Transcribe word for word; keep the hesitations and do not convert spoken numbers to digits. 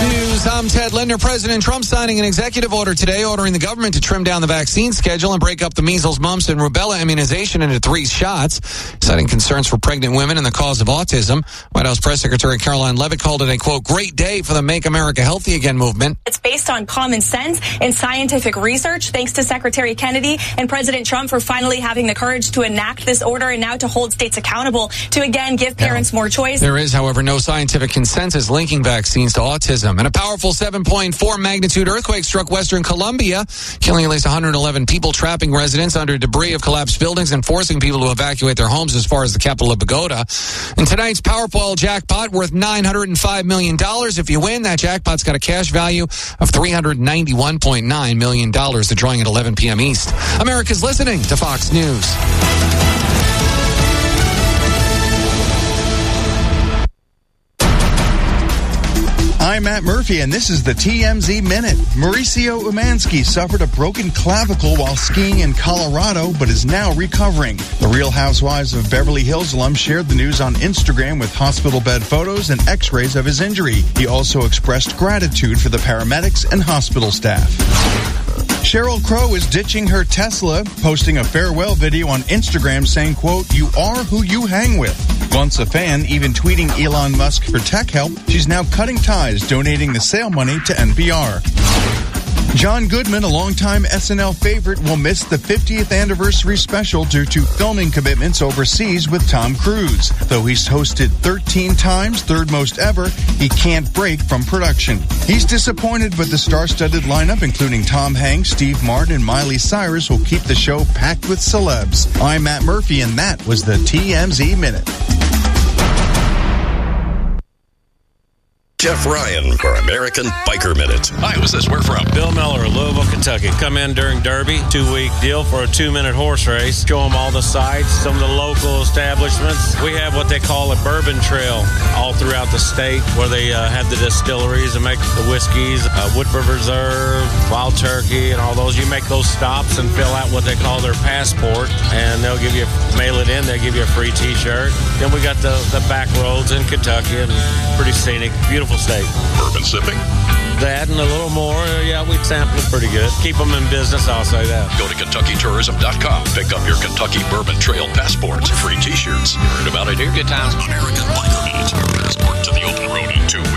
News, I'm Ted Linder. President Trump signing an executive order today ordering the government to trim down the vaccine schedule and break up the measles, mumps, and rubella immunization into three shots, citing concerns for pregnant women and the cause of autism. White House Press Secretary Caroline Leavitt called it a, quote, great day for the Make America Healthy Again movement. It's based on common sense and scientific research. Thanks to Secretary Kennedy and President Trump for finally having the courage to enact this order and now to hold states accountable to, again, give parents more choice. There is, however, no scientific consensus linking vaccines to autism. And a powerful seven point four magnitude earthquake struck western Colombia, killing at least one hundred eleven people, trapping residents under debris of collapsed buildings and forcing people to evacuate their homes as far as the capital of Bogota. And tonight's Powerball jackpot worth nine hundred five million dollars. If you win, that jackpot's got a cash value of three hundred ninety-one point nine million dollars. The drawing at eleven p.m. East. America's listening to Fox News. I'm Matt Murphy, and this is the T M Z Minute. Mauricio Umansky suffered a broken clavicle while skiing in Colorado, but is now recovering. The Real Housewives of Beverly Hills alum shared the news on Instagram with hospital bed photos and x-rays of his injury. He also expressed gratitude for the paramedics and hospital staff. Sheryl Crow is ditching her Tesla, posting a farewell video on Instagram saying, quote, you are who you hang with. Once a fan, even tweeting Elon Musk for tech help, she's now cutting ties, donating the sale money to N P R. John Goodman, a longtime S N L favorite, will miss the fiftieth anniversary special due to filming commitments overseas with Tom Cruise. Though he's hosted thirteen times, third most ever, he can't break from production. He's disappointed, but the star-studded lineup, including Tom Hanks, Steve Martin, and Miley Cyrus, will keep the show packed with celebs. I'm Matt Murphy, and that was the T M Z Minute. Jeff Ryan for American Biker Minute. Hi, who's this? Where from? Bill Miller, Louisville, Kentucky. Come in during Derby, two-week deal for a two-minute horse race. Show them all the sights, some of the local establishments. We have what they call a bourbon trail all throughout the state where they uh, have the distilleries and make the whiskeys, uh, Woodford Reserve, Wild Turkey, and all those. You make those stops and fill out what they call their passport, and they'll give you, mail it in, they'll give you a free T-shirt. Then we got the, the back roads in Kentucky, and pretty scenic, beautiful state. Bourbon sipping? That and a little more. Yeah, we sample it pretty good. Keep them in business, I'll say that. Go to Kentucky Tourism dot com. Pick up your Kentucky Bourbon Trail passports. Free T-shirts. You heard about it here? Good times. American Biker Minute. Passport to the open road in two weeks.